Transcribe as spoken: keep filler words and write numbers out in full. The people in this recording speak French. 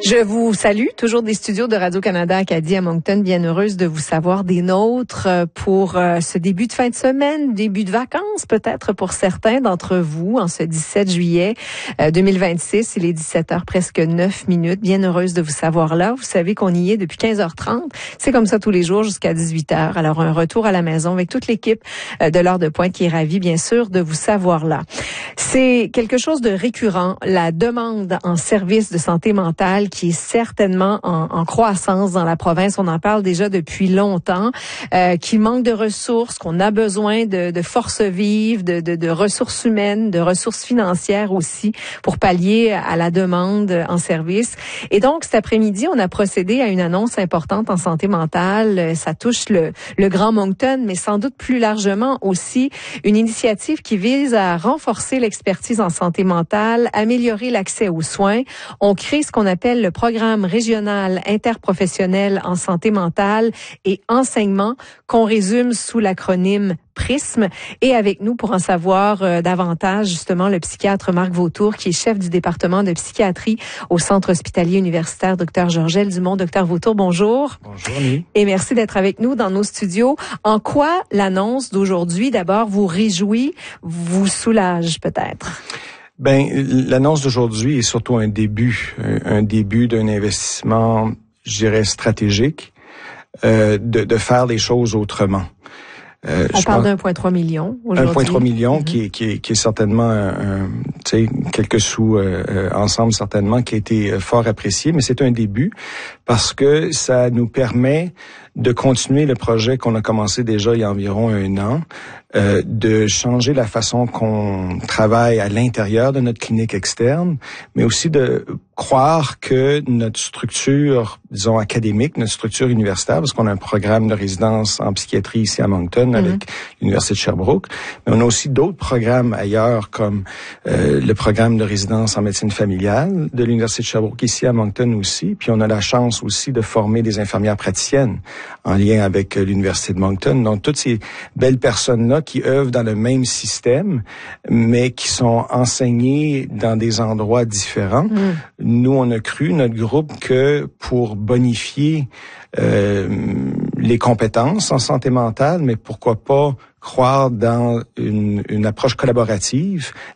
Je vous salue, toujours des studios de Radio-Canada Acadie à Moncton, bien heureuse de vous savoir des nôtres pour ce début de fin de semaine, début de vacances peut-être pour certains d'entre vous en ce dix-sept juillet deux mille vingt-six. Il est dix-sept heures presque neuf minutes, bien heureuse de vous savoir là. Vous savez qu'on y est depuis quinze heures trente, c'est comme ça tous les jours jusqu'à dix-huit heures. Alors un retour à la maison avec toute l'équipe de l'heure de pointe qui est ravie bien sûr de vous savoir là. C'est quelque chose de récurrent, la demande en services de santé mentale qui est certainement en, en croissance dans la province. On en parle déjà depuis longtemps, euh, qu'il manque de ressources, qu'on a besoin de, de forces vives, de, de, de ressources humaines, de ressources financières aussi pour pallier à la demande en service. Et donc, cet après-midi, on a procédé à une annonce importante en santé mentale. Ça touche le, le Grand Moncton, mais sans doute plus largement aussi une initiative qui vise à renforcer l'expertise en santé mentale, améliorer l'accès aux soins. On crée ce qu'on appelle le programme régional interprofessionnel en santé mentale et enseignement, qu'on résume sous l'acronyme PRISM. Et avec nous pour en savoir euh, davantage, justement, le psychiatre Marc Vautour, qui est chef du département de psychiatrie au Centre hospitalier universitaire Docteur Georgel Dumont. Docteur Vautour, bonjour. Bonjour, Annie. Et merci d'être avec nous dans nos studios. En quoi l'annonce d'aujourd'hui, d'abord, vous réjouit, vous soulage peut-être? Ben, l'annonce d'aujourd'hui est surtout un début, un, un début d'un investissement, je dirais, stratégique, euh, de, de faire les choses autrement. Euh, On parle d'un virgule trois million aujourd'hui. un virgule trois million mm-hmm. qui, est, qui, est, qui est certainement, un, un, tu sais, quelques sous euh, ensemble certainement, qui a été fort apprécié, mais c'est un début parce que ça nous permet de continuer le projet qu'on a commencé déjà il y a environ un an, euh, de changer la façon qu'on travaille à l'intérieur de notre clinique externe, mais aussi de croire que notre structure, disons, académique, notre structure universitaire, parce qu'on a un programme de résidence en psychiatrie ici à Moncton mm-hmm. avec l'Université de Sherbrooke, mais on a aussi d'autres programmes ailleurs comme euh, le programme de résidence en médecine familiale de l'Université de Sherbrooke ici à Moncton aussi, puis on a la chance aussi de former des infirmières praticiennes en lien avec l'Université de Moncton. Donc, toutes ces belles personnes-là qui œuvrent dans le même système, mais qui sont enseignées dans des endroits différents. Mm. Nous, on a cru, notre groupe, que pour bonifier euh, les compétences en santé mentale, mais pourquoi pas croire dans une, une approche collaborative